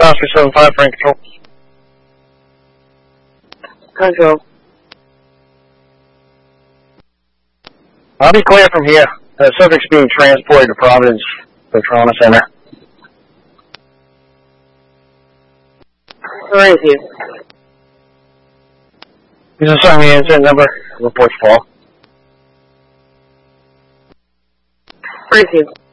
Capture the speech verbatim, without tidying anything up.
Oscar seven five, Frank Control. Control. I'll be clear from here. The subject's being transported to Providence, the trauma center. Where is he? He's assigned me incident number. Reports Paul. Where is he?